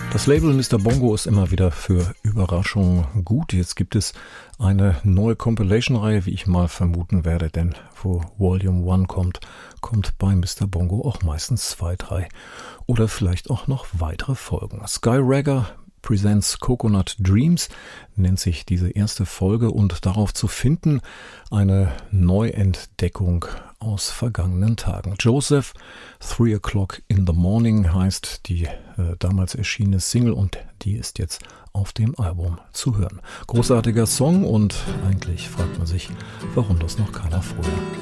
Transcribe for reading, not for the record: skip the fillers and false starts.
Das Label Mr. Bongo ist immer wieder für Überraschungen gut. Jetzt gibt es eine neue Compilation-Reihe, wie ich mal vermuten werde, denn wo Volume 1 kommt bei Mr. Bongo auch meistens 2, 3 oder vielleicht auch noch weitere Folgen. Sky Ragger Presents Coconut Dreams nennt sich diese erste Folge und darauf zu finden eine Neuentdeckung aus vergangenen Tagen. Joseph, 3 o'clock in the morning heißt die damals erschienene Single und die ist jetzt auf dem Album zu hören. Großartiger Song und eigentlich fragt man sich, warum das noch keiner früher